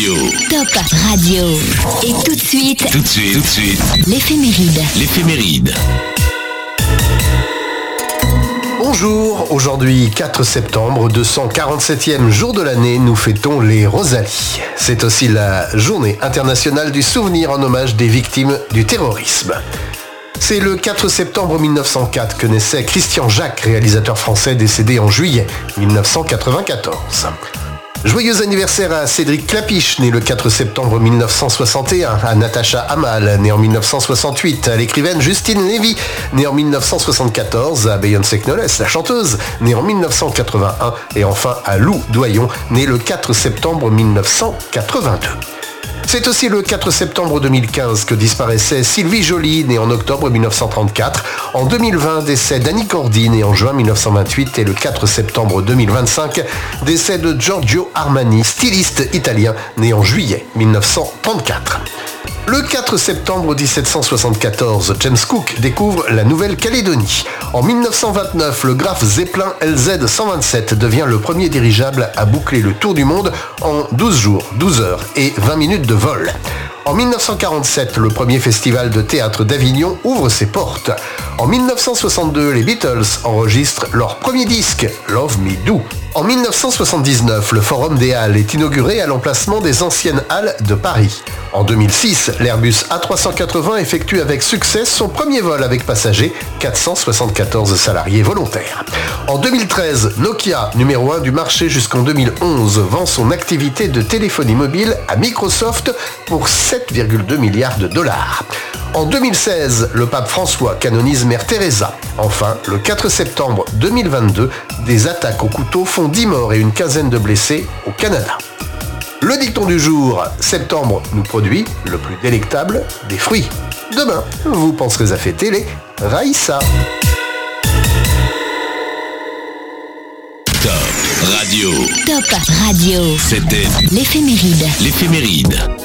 Radio. Top Radio. Et tout de suite, l'éphéméride. Bonjour, aujourd'hui 4 septembre, 247e jour de l'année, nous fêtons les Rosalies. C'est aussi la journée internationale du souvenir en hommage des victimes du terrorisme. C'est le 4 septembre 1904 que naissait Christian Jacques, réalisateur français décédé en juillet 1994. Joyeux anniversaire à Cédric Klapisch, né le 4 septembre 1961, à Natacha Hamel, née en 1968, à l'écrivaine Justine Lévy, née en 1974, à Beyoncé Knowles, la chanteuse, née en 1981, et enfin à Lou Doyon, née le 4 septembre 1982. C'est aussi le 4 septembre 2015 que disparaissait Sylvie Joly, née en octobre 1934. En 2020, décès d'Annie Cordy, née en juin 1928. Et le 4 septembre 2025, décès de Giorgio Armani, styliste italien, né en juillet 1934. Le 4 septembre 1774, James Cook découvre la Nouvelle-Calédonie. En 1929, le Graf Zeppelin LZ-127 devient le premier dirigeable à boucler le tour du monde en 12 jours, 12 heures et 20 minutes de vol. En 1947, le premier festival de théâtre d'Avignon ouvre ses portes. En 1962, les Beatles enregistrent leur premier disque, Love Me Do. En 1979, le Forum des Halles est inauguré à l'emplacement des anciennes Halles de Paris. En 2006, l'Airbus A380 effectue avec succès son premier vol avec passagers, 474 salariés volontaires. En 2013, Nokia, numéro 1 du marché jusqu'en 2011, vend son activité de téléphonie mobile à Microsoft pour 7,2 milliards de dollars. En 2016, le pape François canonise Mère Teresa. Enfin, le 4 septembre 2022, des attaques au couteau font 10 morts et une quinzaine de blessés au Canada. Le dicton du jour, septembre nous produit le plus délectable des fruits. Demain, vous penserez à fêter les Raïssa. Top Radio. Top Radio. C'était l'éphéméride. l'éphéméride.